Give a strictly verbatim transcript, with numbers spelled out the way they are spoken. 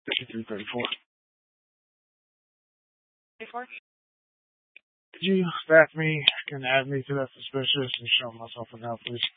fifty-three thirty-four. Before? Could you staff me and add me to that suspicious and show myself a now, please?